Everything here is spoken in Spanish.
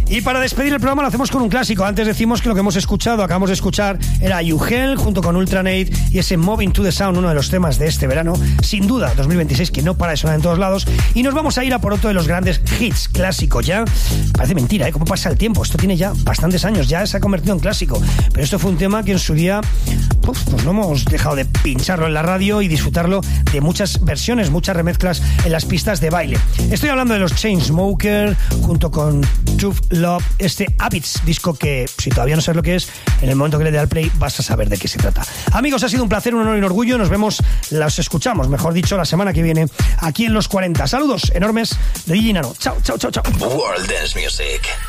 Y para despedir el programa lo hacemos con un clásico. Antes decimos que lo que acabamos de escuchar era You Hell junto con Ultranate y ese Moving to the Sound, uno de los temas de este verano, sin duda, 2026, que no para de sonar en todos lados. Y nos vamos a ir a por otro de los grandes hits clásicos. Ya parece mentira, cómo pasa el tiempo. Esto tiene ya bastantes años, ya se ha convertido en clásico. Pero esto fue un tema que en su día pues no hemos dejado de pincharlo en la radio y disfrutarlo de muchas versiones, muchas remezclas en las pistas de baile. Estoy hablando de los Chainsmokers junto con Truth Love, este Habits, disco que si todavía no sabes lo que es, en el momento que le dé al play vas a saber de qué se trata. Amigos, ha sido un placer, un honor y un orgullo. Nos vemos, los escuchamos, mejor dicho, la semana que viene aquí en Los 40. Saludos enormes de DJ Nano. Chao, chao, chao, chao. World Dance Music.